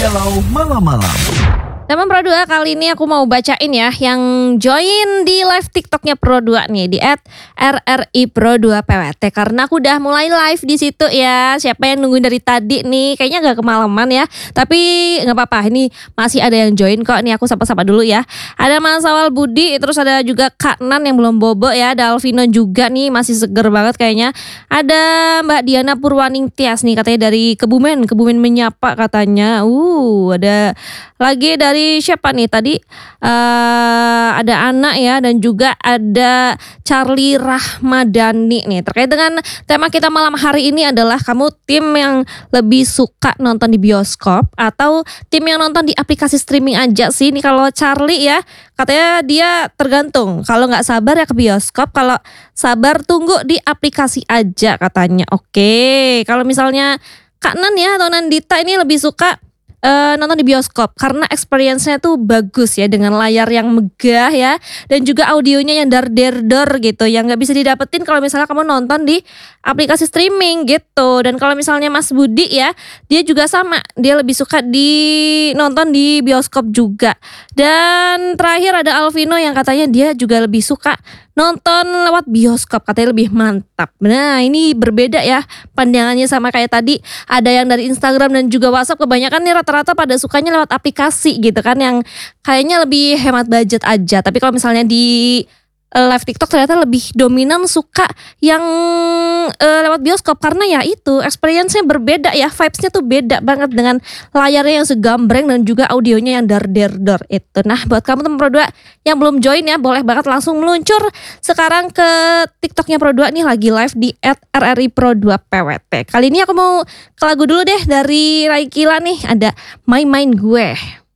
Galau Malam-Malam. Teman Pro2, kali ini aku mau bacain ya yang join di live TikToknya Pro2 nih di @RRI Pro2 PWT, karena aku udah mulai live di situ ya. Siapa yang nungguin dari tadi nih? Kayaknya agak kemalaman ya. Tapi nggak apa-apa, ini masih ada yang join kok. Nih aku sapa-sapa dulu ya. Ada Mas Awal Budi, terus ada juga Kak Nan yang belum bobo ya. Ada Alvino juga nih, masih seger banget kayaknya. Ada Mbak Diana Purwaning Tias nih, katanya dari Kebumen menyapa katanya. Ada lagi dari siapa nih tadi, ada anak ya, dan juga ada Charlie Rahmadani nih. Terkait dengan tema kita malam hari ini adalah, kamu tim yang lebih suka nonton di bioskop atau tim yang nonton di aplikasi streaming aja sih? Nih kalau Charlie ya, katanya dia tergantung, kalau nggak sabar ya ke bioskop, kalau sabar tunggu di aplikasi aja katanya. Oke, kalau misalnya Kak Nan ya atau Nandita ini lebih suka nonton di bioskop karena experience-nya tuh bagus ya, dengan layar yang megah ya, dan juga audionya yang dar-der gitu, yang nggak bisa didapetin kalau misalnya kamu nonton di aplikasi streaming gitu. Dan kalau misalnya Mas Budi ya, dia juga sama, dia lebih suka nonton di bioskop juga. Dan terakhir ada Alvino yang katanya dia juga lebih suka nonton lewat bioskop, katanya lebih mantap. Nah, ini berbeda ya pandangannya sama kayak tadi. Ada yang dari Instagram dan juga WhatsApp, kebanyakan nih rata-rata pada sukanya lewat aplikasi gitu kan, yang kayaknya lebih hemat budget aja. Tapi kalau misalnya di live TikTok ternyata lebih dominan suka yang lewat bioskop, karena ya itu experience-nya berbeda ya, vibes-nya tuh beda banget dengan layarnya yang segambreng dan juga audionya yang dar-der itu. Nah, buat kamu teman Pro2 yang belum join ya, boleh banget langsung meluncur sekarang ke TikToknya Pro2 nih, lagi live di @RRI Pro2 PWT. Kali ini aku mau ke lagu dulu deh dari Raikila nih, ada Main-Main Gue.